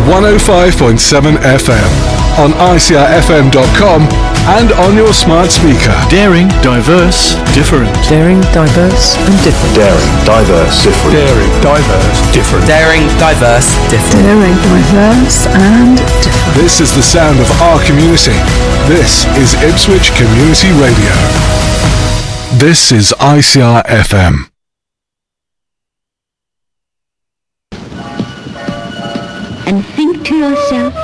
105.7 FM, on icrfm.com and on your smart speaker. Daring, diverse, different. Daring, diverse and different. Daring, diverse, different. Daring, diverse, different. Daring, diverse, different. Daring, diverse and different. This is the sound of our community. This is Ipswich Community Radio. This is ICR FM. And think to yourself,